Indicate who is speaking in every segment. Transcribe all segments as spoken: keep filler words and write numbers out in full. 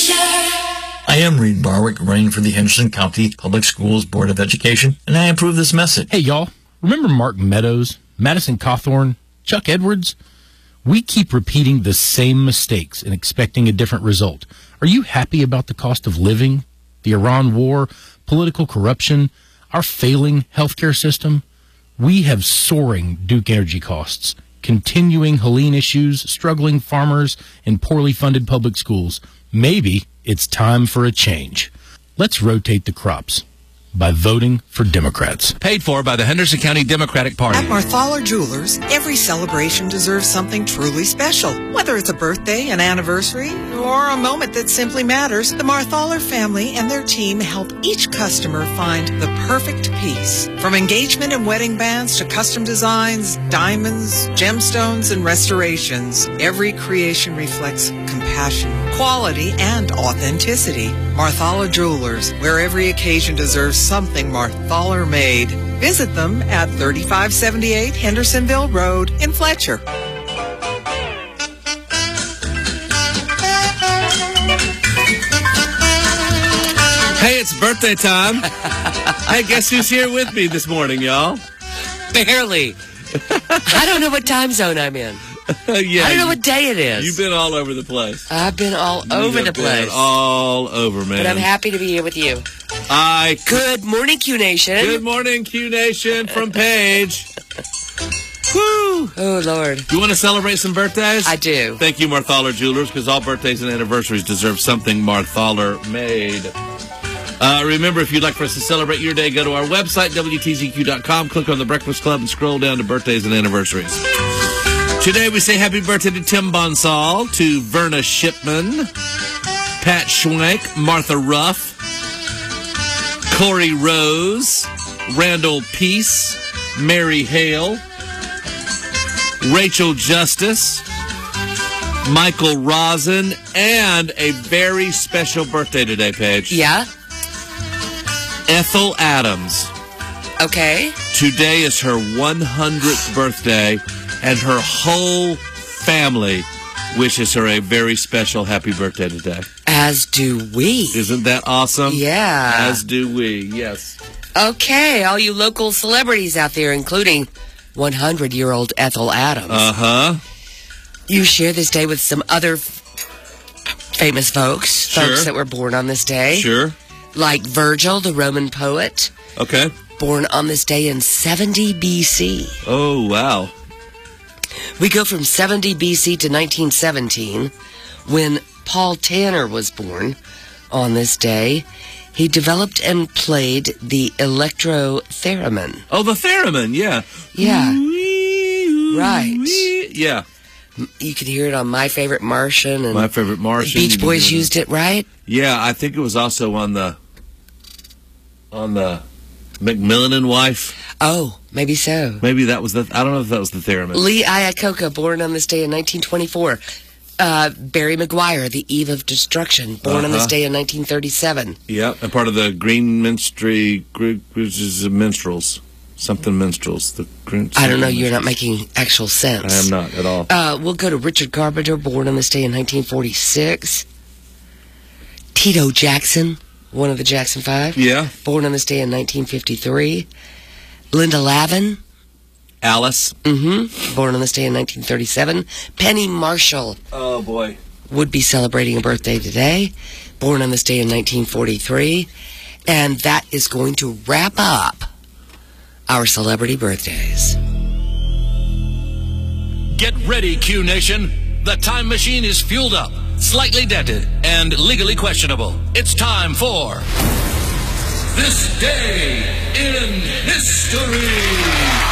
Speaker 1: I am Reed Barwick, running for the Henderson County Public Schools Board of Education, and I approve this message.
Speaker 2: Hey, y'all. Remember Mark Meadows, Madison Cawthorn, Chuck Edwards? We keep repeating the same mistakes and expecting a different result. Are you happy about the cost of living, the Iran war, political corruption, our failing healthcare system? We have soaring Duke Energy costs, continuing Helene issues, struggling farmers, and poorly funded public schools. Maybe it's time for a change. Let's rotate the crops by voting for Democrats.
Speaker 3: Paid for by the Henderson County Democratic Party.
Speaker 4: At Marthaler Jewelers, every celebration deserves something truly special. Whether it's a birthday, an anniversary, or a moment that simply matters, the Marthaler family and their team help each customer find the perfect piece. From engagement and wedding bands to custom designs, diamonds, gemstones, and restorations, every creation reflects compassion, quality, and authenticity. Marthaler Jewelers, where every occasion deserves something Marthaler made. Visit them at thirty-five seventy-eight Hendersonville Road in Fletcher.
Speaker 5: Hey, it's birthday time. Hey, guess who's here with me this morning, y'all?
Speaker 6: Barely. I don't know what time zone I'm in.
Speaker 5: yeah,
Speaker 6: I don't know
Speaker 5: you,
Speaker 6: what day it is.
Speaker 5: You've been all over the place.
Speaker 6: I've been all
Speaker 5: you
Speaker 6: over
Speaker 5: have
Speaker 6: the
Speaker 5: been
Speaker 6: place.
Speaker 5: all over, man.
Speaker 6: But I'm happy to be here with you.
Speaker 5: I
Speaker 6: Good morning, Q Nation.
Speaker 5: Good morning, Q Nation from Paige. Woo!
Speaker 6: Oh, Lord.
Speaker 5: You want to celebrate some birthdays?
Speaker 6: I do.
Speaker 5: Thank you, Marthaler Jewelers, because all birthdays and anniversaries deserve something Marthaler made. Uh, remember, if you'd like for us to celebrate your day, go to our website, W T Z Q dot com, click on the Breakfast Club, and scroll down to birthdays and anniversaries. Today, we say happy birthday to Tim Bonsall, to Verna Shipman, Pat Schwank, Martha Ruff, Corey Rose, Randall Peace, Mary Hale, Rachel Justice, Michael Rosin, and a very special birthday today, Paige.
Speaker 6: Yeah?
Speaker 5: Ethel Adams.
Speaker 6: Okay.
Speaker 5: Today is her one hundredth birthday, and her whole family wishes her a very special happy birthday today.
Speaker 6: As do we.
Speaker 5: Isn't that awesome?
Speaker 6: Yeah.
Speaker 5: As do we, yes.
Speaker 6: Okay, all you local celebrities out there, including one hundred-year-old Ethel Adams.
Speaker 5: Uh-huh.
Speaker 6: You share this day with some other f- famous folks,
Speaker 5: Sure.
Speaker 6: folks that were born on this day.
Speaker 5: Sure.
Speaker 6: Like Virgil, the Roman poet,
Speaker 5: Okay.
Speaker 6: born on this day in seventy B C.
Speaker 5: Oh, wow.
Speaker 6: We go from seventy B C to nineteen seventeen, when Paul Tanner was born on this day. He developed and played the electro-theremin.
Speaker 5: Oh, the theremin, yeah.
Speaker 6: Yeah.
Speaker 5: Wee,
Speaker 6: Right.
Speaker 5: wee. Yeah.
Speaker 6: You could hear it on My Favorite Martian. And
Speaker 5: My Favorite Martian.
Speaker 6: Beach Boys used it, right?
Speaker 5: Yeah, I think it was also on the on the Macmillan and Wife.
Speaker 6: Oh, maybe so.
Speaker 5: Maybe that was the. I don't know if that was the theremin.
Speaker 6: Lee Iacocca, born on this day in nineteen twenty-four. Uh, Barry Maguire, The Eve of Destruction, born uh-huh. on this day in nineteen thirty-seven.
Speaker 5: Yeah, and part of the Green Minstrel, which is Minstrels. Something Minstrels. The Green,
Speaker 6: I don't know, you're not making actual sense.
Speaker 5: I am not at all.
Speaker 6: Uh, we'll go to Richard Carpenter, born on this day in nineteen forty-six. Tito Jackson, one of the Jackson Five.
Speaker 5: Yeah.
Speaker 6: Born on this day in nineteen fifty-three. Linda Lavin.
Speaker 5: Alice.
Speaker 6: Mm-hmm. Born on this day in nineteen thirty-seven. Penny Marshall.
Speaker 5: Oh, boy.
Speaker 6: Would be celebrating a birthday today. Born on this day in nineteen forty-three. And that is going to wrap up our celebrity birthdays.
Speaker 3: Get ready, Q Nation. The time machine is fueled up, slightly dented, and legally questionable. It's time for This Day in History.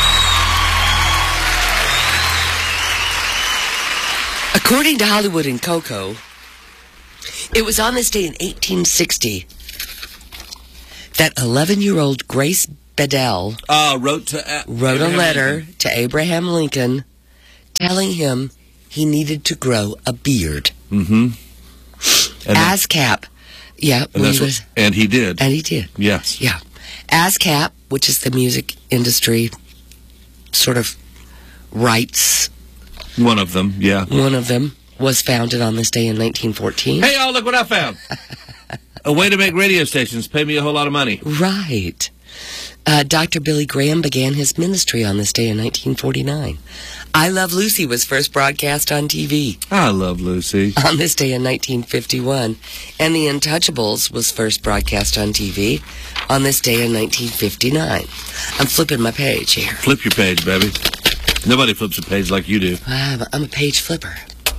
Speaker 6: According to Hollywood and Coco, it was on this day in eighteen sixty that eleven-year-old Grace Bedell
Speaker 5: uh, wrote to uh,
Speaker 6: wrote
Speaker 5: Abraham
Speaker 6: a letter
Speaker 5: Lincoln.
Speaker 6: to Abraham Lincoln telling him he needed to grow a beard.
Speaker 5: Mm-hmm.
Speaker 6: ASCAP. Yeah.
Speaker 5: And, that's
Speaker 6: he was,
Speaker 5: what, and he did.
Speaker 6: And he did.
Speaker 5: Yes.
Speaker 6: Yeah. ASCAP, which is the music industry sort of rights.
Speaker 5: One of them, yeah.
Speaker 6: One of them. was founded on this day in nineteen fourteen.
Speaker 5: Hey, y'all, look what I found. A way to make radio stations pay me a whole lot of money.
Speaker 6: Right. Uh, Doctor Billy Graham began his ministry on this day in nineteen forty-nine. I Love Lucy was first broadcast on T V.
Speaker 5: I Love Lucy.
Speaker 6: On this day in nineteen fifty-one. And The Untouchables was first broadcast on T V on this day in nineteen fifty-nine. I'm flipping my page here.
Speaker 5: Flip your page, baby. Nobody flips a page like you do.
Speaker 6: I'm a, I'm a page flipper.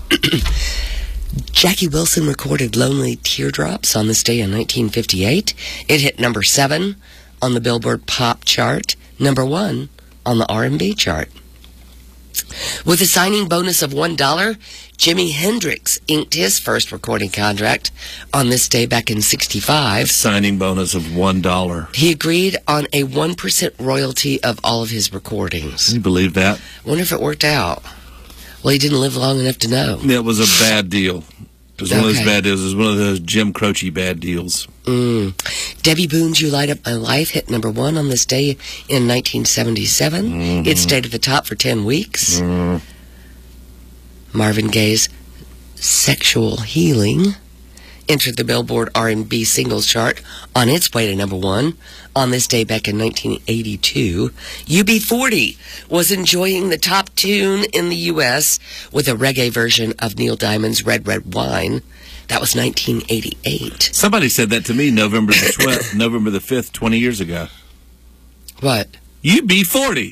Speaker 6: Jackie Wilson recorded Lonely Teardrops on this day in nineteen fifty-eight. It hit number seven on the Billboard Pop chart, number one on the R and B chart. With a signing bonus of one dollar, Jimi Hendrix inked his first recording contract on this day back in sixty-five.
Speaker 5: Signing bonus of one dollar.
Speaker 6: He agreed on a one percent royalty of all of his recordings.
Speaker 5: Can you believe that?
Speaker 6: Wonder if it worked out. Well, he didn't live long enough to know.
Speaker 5: It was a bad deal. It was one
Speaker 6: Okay.
Speaker 5: of those bad deals. It was one of those Jim Croce bad deals.
Speaker 6: Mm. Debbie Boone's You Light Up My Life hit number one on this day in nineteen seventy-seven.
Speaker 5: Mm-hmm.
Speaker 6: It stayed at the top for ten weeks.
Speaker 5: Mm.
Speaker 6: Marvin Gaye's Sexual Healing entered the Billboard R and B singles chart on its way to number one on this day back in nineteen eighty-two. U B forty was enjoying the top tune in the U S with a reggae version of Neil Diamond's Red Red Wine. That was nineteen eighty-eight.
Speaker 5: Somebody said that to me November the twelfth, November the fifth, twenty years ago.
Speaker 6: What?
Speaker 5: U B forty.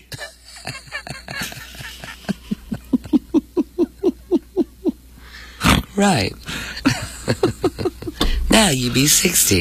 Speaker 6: Right. Now you be sixty.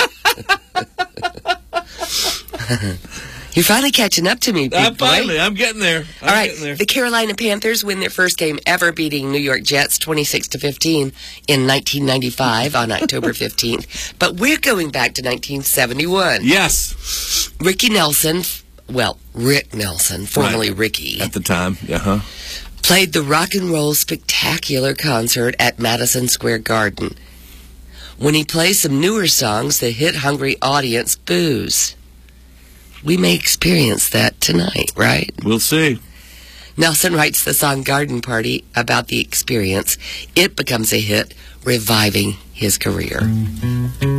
Speaker 6: You're finally catching up to me, big
Speaker 5: I'm
Speaker 6: boy.
Speaker 5: finally, I'm getting there. I'm
Speaker 6: All right,
Speaker 5: getting there.
Speaker 6: the Carolina Panthers win their first game ever, beating New York Jets twenty-six to fifteen in nineteen ninety-five on October fifteenth. But we're going back to nineteen seventy-one.
Speaker 5: Yes.
Speaker 6: Ricky Nelson, well, Rick Nelson, formerly
Speaker 5: Right.
Speaker 6: Ricky,
Speaker 5: At the time, yeah, huh?
Speaker 6: played the Rock and Roll Spectacular concert at Madison Square Garden. When he plays some newer songs, the hit-hungry audience boos. We may experience that tonight, right?
Speaker 5: We'll see.
Speaker 6: Nelson writes the song Garden Party about the experience. It becomes a hit, reviving his career.